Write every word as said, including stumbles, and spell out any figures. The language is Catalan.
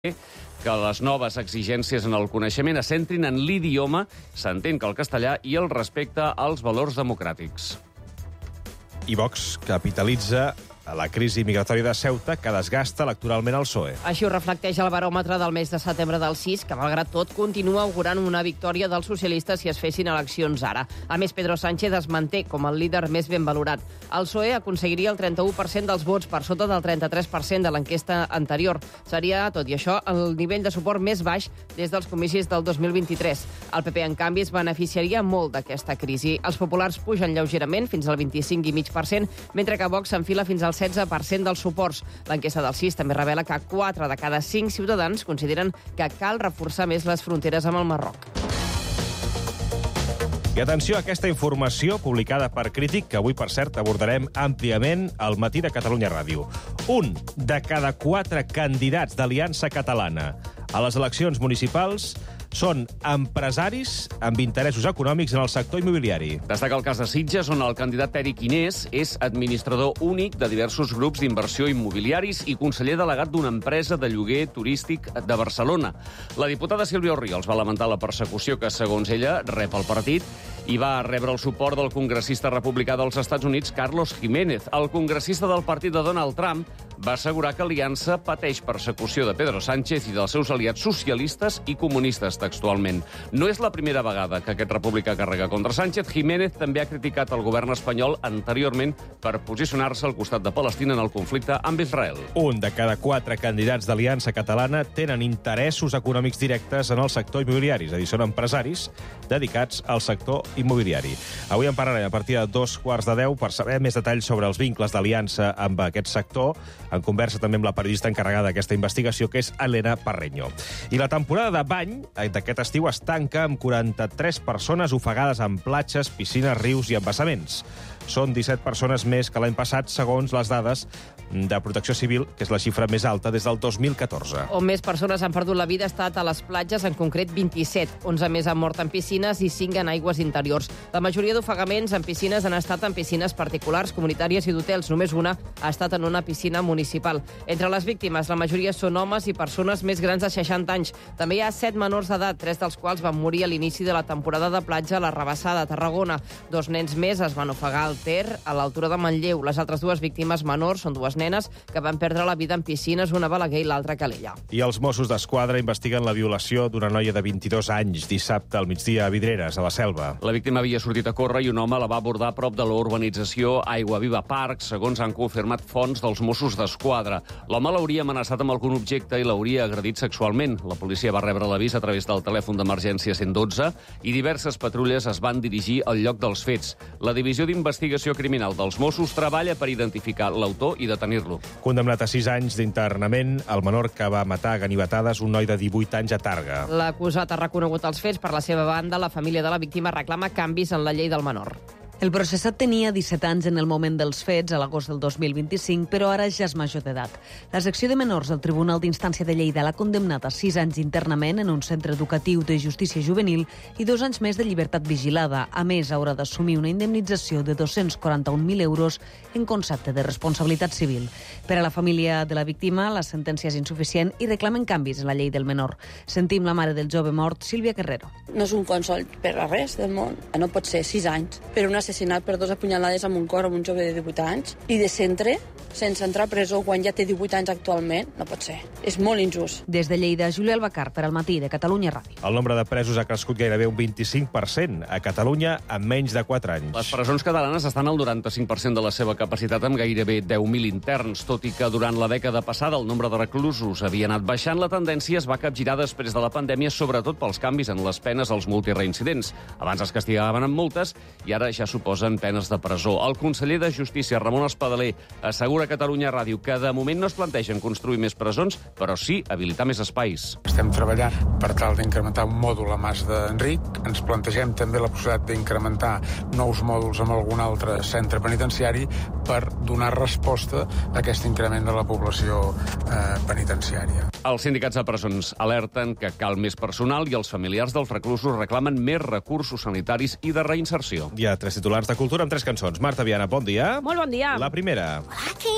que les noves exigències en el coneixement es centrin en l'idioma, s'entén que el castellà, i el respecte als valors democràtics. I Vox capitalitza la crisi migratòria de Ceuta que desgasta electoralment el P S O E. Així ho reflecteix el baròmetre del mes de setembre del sis, que, malgrat tot, continua augurant una victòria dels socialistes si es fessin eleccions ara. A més, Pedro Sánchez es manté com el líder més ben valorat. El P S O E aconseguiria el trenta-u per cent dels vots, per sota del trenta-tres per cent de l'enquesta anterior. Seria, tot i això, el nivell de suport més baix des dels comicis del dos mil vint-i-tres. El P P, en canvi, es beneficiaria molt d'aquesta crisi. Els populars pugen lleugerament, fins al vint-i-cinc coma cinc per cent, mentre que Vox s'enfila fins al setze per cent dels suports. L'enquesta del sis també revela que quatre de cada cinc ciutadans consideren que cal reforçar més les fronteres amb el Marroc. I atenció a aquesta informació publicada per Crític, que avui, per cert, abordarem àmpliament al Matí de Catalunya Ràdio. Un de cada quatre candidats d'Aliança Catalana a les eleccions municipals són empresaris amb interessos econòmics en el sector immobiliari. Destaca el cas de Sitges, on el candidat Eric Inés és administrador únic de diversos grups d'inversió immobiliaris i conseller delegat d'una empresa de lloguer turístic de Barcelona. La diputada Sílvia Orriols va lamentar la persecució que, segons ella, rep el partit i va rebre el suport del congressista republicà dels Estats Units, Carlos Jiménez. El congressista del partit de Donald Trump va assegurar que l'Aliança pateix persecució de Pedro Sánchez i dels seus aliats socialistes i comunistes, textualment. No és la primera vegada que aquest republicà carrega contra Sánchez. Jiménez també ha criticat el govern espanyol anteriorment per posicionar-se al costat de Palestina en el conflicte amb Israel. Un de cada quatre candidats d'Aliança Catalana tenen interessos econòmics directes en el sector immobiliari, és a dir, són empresaris dedicats al sector immobiliari. Avui en parlarem a partir de dos quarts de deu per saber més detalls sobre els vincles d'Aliança amb aquest sector, en conversa també amb la periodista encarregada d'aquesta investigació, que és Elena Parreño. I la temporada de bany d'aquest estiu es tanca amb quaranta-tres persones ofegades en platges, piscines, rius i embassaments. Són disset persones més que l'any passat, segons les dades de Protecció Civil, que és la xifra més alta des del dos mil catorze. On més persones han perdut la vida ha estat a les platges, en concret vint-i-set. onze més han mort en piscines i cinc en aigües interiors. La majoria d'ofegaments en piscines han estat en piscines particulars, comunitàries i d'hotels. Només una ha estat en una piscina municipal. Entre les víctimes, la majoria són homes i persones més grans de seixanta anys. També hi ha set menors d'edat, tres dels quals van morir a l'inici de la temporada de platja a la Rabassada, a Tarragona. Dos nens més es van ofegar al Ter, a l'altura de Manlleu. Les altres dues víctimes menors són dues nenes que van perdre la vida en piscines, una a Balaguer i l'altra a Calella. I els Mossos d'Esquadra investiguen la violació d'una noia de vint-i-dos anys dissabte al migdia a Vidreres, a la Selva. La víctima havia sortit a córrer i un home la va abordar a prop de la urbanització Aigua Viva Park, segons han confirmat fonts dels Mossos d'Esquadra. L'home l'hauria amenaçat amb algun objecte i l'hauria agredit sexualment. La policia va rebre l'avís a través del telèfon d'emergència cent i dotze i diverses patrulles es van dirigir al lloc dels fets. La divisió d'investigació criminal dels Mossos treballa per identificar l'autor i detenir-lo. Condemnat a sis anys d'internament, el menor que va matar a ganivetades un noi de divuit anys a Tàrrega. L'acusat ha reconegut els fets. Per la seva banda, la família de la víctima reclama canvis en la llei del menor. El processat tenia disset anys en el moment dels fets, a l'agost del dos mil vint-i-cinc, però ara ja és major d'edat. La secció de menors del Tribunal d'Instància de Lleida l'ha condemnat a sis anys d'internament en un centre educatiu de justícia juvenil i dos anys més de llibertat vigilada. A més, haurà d'assumir una indemnització de dos-cents quaranta-un mil euros en concepte de responsabilitat civil. Per a la família de la víctima, la sentència és insuficient i reclamen canvis en la llei del menor. Sentim la mare del jove mort, Sílvia Guerrero. No és un consol per a res del món. No pot ser sis anys per una assassinat per dos apunyalades amb un cor amb un jove de divuit anys i de centre sense entrar a presó quan ja té divuit anys actualment. No pot ser. És molt injust. Des de Lleida, Júlia Albacar, per al Matí de Catalunya Ràdio. El nombre de presos ha crescut gairebé un vint-i-cinc per cent a Catalunya en menys de quatre anys. Les presons catalanes estan al noranta-cinc per cent de la seva capacitat, amb gairebé deu mil interns. Tot i que durant la dècada passada el nombre de reclusos havia anat baixant, la tendència es va capgirar després de la pandèmia, sobretot pels canvis en les penes als multireincidents. Abans es castigaven amb multes i ara ja suposen penes de presó. El conseller de Justícia, Ramon Espadaler, assegura a Catalunya Ràdio que de moment no es plantegen construir més presons, però sí habilitar més espais. Estem treballant per tal d'incrementar un mòdul a Mas d'Enric. Ens plantegem també la possibilitat d'incrementar nous mòduls amb algun altre centre penitenciari per donar resposta a aquest increment de la població eh, penitenciària. Els sindicats de presons alerten que cal més personal i els familiars dels reclusos reclamen més recursos sanitaris i de reinserció. Hi ha tres titulars de cultura amb tres cançons. Marta Viana, bon dia. Molt bon dia. La primera. Hola, ¿qué